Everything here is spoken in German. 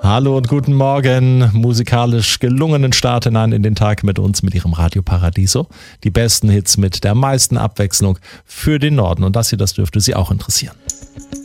Hallo und guten Morgen. Musikalisch gelungenen Start hinein in den Tag mit uns, mit Ihrem Radio Paradiso. Die besten Hits mit der meisten Abwechslung für den Norden. Und das hier, das dürfte Sie auch interessieren.